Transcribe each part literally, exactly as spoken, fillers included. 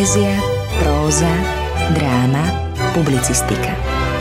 Poézia, próza, dráma, publicistika.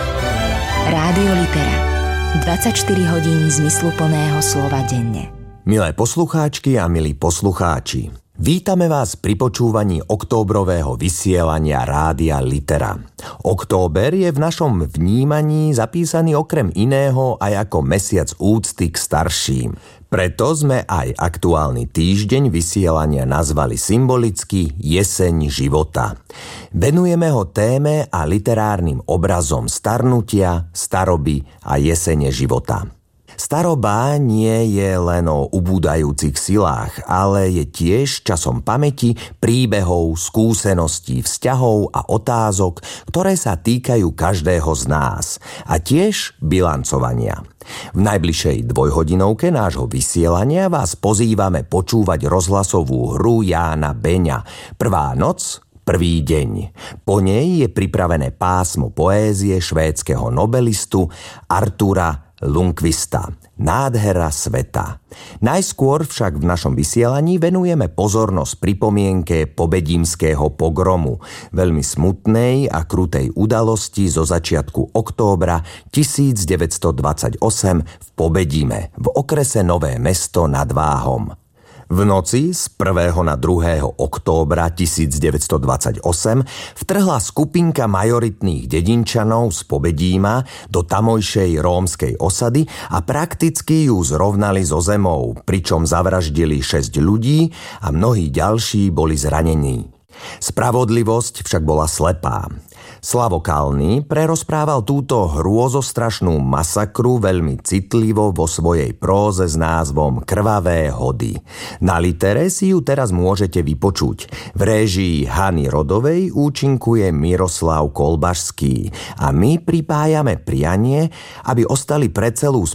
Rádio Litera. dvadsaťštyri hodín zmysluplného slova denne. Milé poslucháčky a milí poslucháči, vítame vás pri počúvaní októbrového vysielania Rádia Litera. Október je v našom vnímaní zapísaný okrem iného aj ako mesiac úcty k starším. Preto sme aj aktuálny týždeň vysielania nazvali symbolicky Jeseň života. Venujeme ho téme a literárnym obrazom starnutia, staroby a jesene života. Staroba nie je len o ubúdajúcich silách, ale je tiež časom pamäti, príbehov, skúseností, vzťahov a otázok, ktoré sa týkajú každého z nás a tiež bilancovania. V najbližšej dvojhodinovke nášho vysielania vás pozývame počúvať rozhlasovú hru Jána Beňa Prvá noc, prvý deň. Po nej je pripravené pásmo poézie švédskeho nobelistu Artura Lundqvista. Nádhera sveta. Najskôr však v našom vysielaní venujeme pozornosť pripomienke pobedímskeho pogromu, veľmi smutnej a krutej udalosti zo začiatku októbra tisícdeväťstodvadsaťosem v Pobedíme, v okrese Nové Mesto nad Váhom. V noci z prvého na druhého októbra tisícdeväťstodvadsaťosem vtrhla skupinka majoritných dedinčanov z Pobedíma do tamojšej rómskej osady a prakticky ju zrovnali so zemou, pričom zavraždili šesť ľudí a mnohí ďalší boli zranení. Spravodlivosť však bola slepá. Slavo Kalný prerozprával túto hrôzostrašnú masakru veľmi citlivo vo svojej próze s názvom Krvavé hody. Na Litere si ju teraz môžete vypočuť. V réžii Hany Rodovej účinkuje Miroslav Kolbašský a my pripájame prianie, aby ostali pre celú